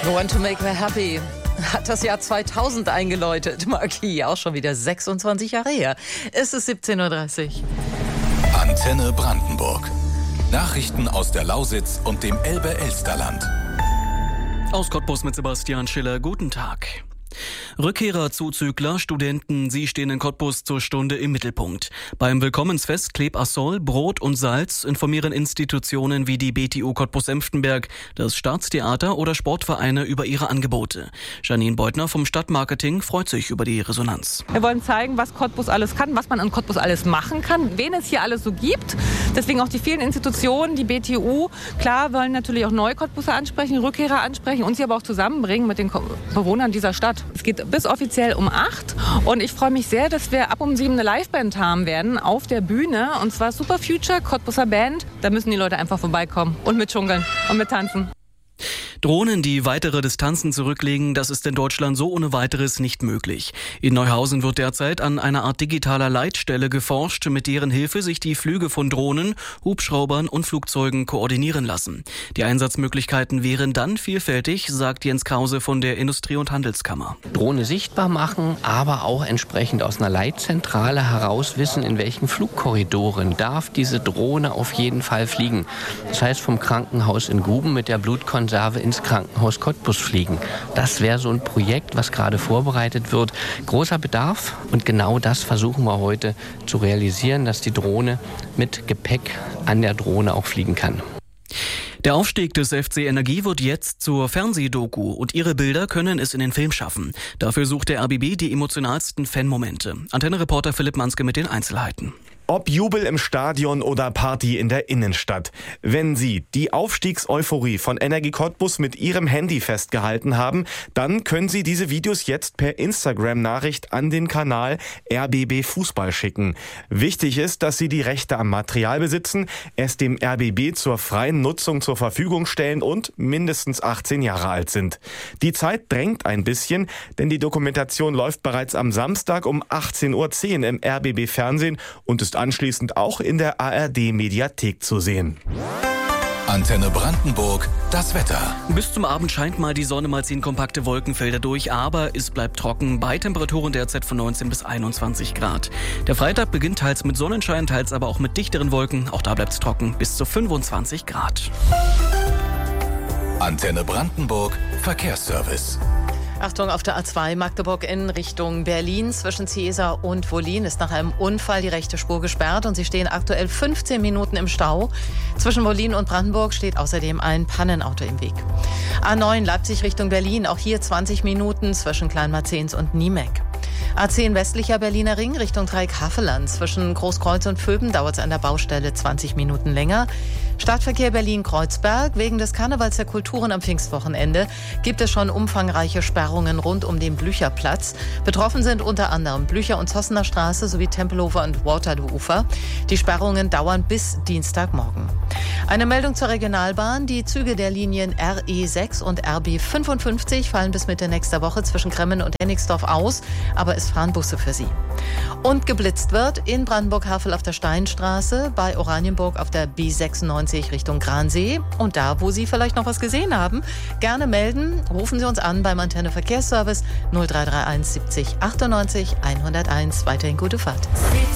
Want to make her happy hat das Jahr 2000 eingeläutet. Marquis, auch schon wieder 26 Jahre her. Es ist 17.30 Uhr. Antenne Brandenburg. Nachrichten aus der Lausitz und dem Elbe-Elsterland. Aus Cottbus mit Sebastian Schiller. Guten Tag. Rückkehrer, Zuzügler, Studenten, sie stehen in Cottbus zur Stunde im Mittelpunkt. Beim Willkommensfest Klebassol, Brot und Salz informieren Institutionen wie die BTU Cottbus-Senftenberg, das Staatstheater oder Sportvereine über ihre Angebote. Janine Beutner vom Stadtmarketing freut sich über die Resonanz. Wir wollen zeigen, was Cottbus alles kann, was man an Cottbus alles machen kann, wen es hier alles so gibt. Deswegen auch die vielen Institutionen, die BTU, klar, wollen natürlich auch neue Cottbuser ansprechen, Rückkehrer ansprechen und sie aber auch zusammenbringen mit den Bewohnern dieser Stadt. Es geht bis offiziell um 8 und ich freue mich sehr, dass wir ab um 7 eine Liveband haben werden auf der Bühne und zwar Super Future, Cottbuser Band. Da müssen die Leute einfach vorbeikommen und mitschunkeln und mittanzen. Drohnen, die weitere Distanzen zurücklegen, das ist in Deutschland so ohne weiteres nicht möglich. In Neuhausen wird derzeit an einer Art digitaler Leitstelle geforscht, mit deren Hilfe sich die Flüge von Drohnen, Hubschraubern und Flugzeugen koordinieren lassen. Die Einsatzmöglichkeiten wären dann vielfältig, sagt Jens Krause von der Industrie- und Handelskammer. Drohne sichtbar machen, aber auch entsprechend aus einer Leitzentrale heraus wissen, in welchen Flugkorridoren darf diese Drohne auf jeden Fall fliegen. Das heißt, vom Krankenhaus in Guben mit der Blutkonserve ins Krankenhaus Cottbus fliegen. Das wäre so ein Projekt, was gerade vorbereitet wird. Großer Bedarf und genau das versuchen wir heute zu realisieren, dass die Drohne mit Gepäck an der Drohne auch fliegen kann. Der Aufstieg des FC Energie wird jetzt zur Fernsehdoku und ihre Bilder können es in den Film schaffen. Dafür sucht der RBB die emotionalsten Fanmomente. Antenne-Reporter Philipp Manske mit den Einzelheiten. Ob Jubel im Stadion oder Party in der Innenstadt. Wenn Sie die Aufstiegseuphorie von Energie Cottbus mit Ihrem Handy festgehalten haben, dann können Sie diese Videos jetzt per Instagram-Nachricht an den Kanal RBB Fußball schicken. Wichtig ist, dass Sie die Rechte am Material besitzen, es dem RBB zur freien Nutzung zur Verfügung stellen und mindestens 18 Jahre alt sind. Die Zeit drängt ein bisschen, denn die Dokumentation läuft bereits am Samstag um 18.10 Uhr im RBB Fernsehen und ist anschließend auch in der ARD-Mediathek zu sehen. Antenne Brandenburg, das Wetter. Bis zum Abend scheint mal die Sonne, mal ziehen kompakte Wolkenfelder durch, aber es bleibt trocken bei Temperaturen derzeit von 19 bis 21 Grad. Der Freitag beginnt teils mit Sonnenschein, teils aber auch mit dichteren Wolken. Auch da bleibt es trocken bis zu 25 Grad. Antenne Brandenburg, Verkehrsservice. Achtung, auf der A2 Magdeburg in Richtung Berlin zwischen Ziesar und Wollin ist nach einem Unfall die rechte Spur gesperrt und Sie stehen aktuell 15 Minuten im Stau. Zwischen Wollin und Brandenburg steht außerdem ein Pannenauto im Weg. A9 Leipzig Richtung Berlin, auch hier 20 Minuten zwischen Kleinmarzens und Niemek. A10 westlicher Berliner Ring Richtung Dreieck-Havelland. Zwischen Großkreuz und Vöben dauert es an der Baustelle 20 Minuten länger. Stadtverkehr Berlin-Kreuzberg. Wegen des Karnevals der Kulturen am Pfingstwochenende gibt es schon umfangreiche Sperrungen rund um den Blücherplatz. Betroffen sind unter anderem Blücher- und Zossener Straße sowie Tempelhofer und Waterloo-Ufer. Die Sperrungen dauern bis Dienstagmorgen. Eine Meldung zur Regionalbahn. Die Züge der Linien RE6 und RB55 fallen bis Mitte nächster Woche zwischen Kremmen und Hennigsdorf aus, aber es fahren Busse für sie. Und geblitzt wird in Brandenburg-Havel auf der Steinstraße, bei Oranienburg auf der B96 Richtung Gransee. Und da, wo Sie vielleicht noch was gesehen haben, gerne melden. Rufen Sie uns an beim Antenne Verkehrsservice 0331 70 98 101. Weiterhin gute Fahrt.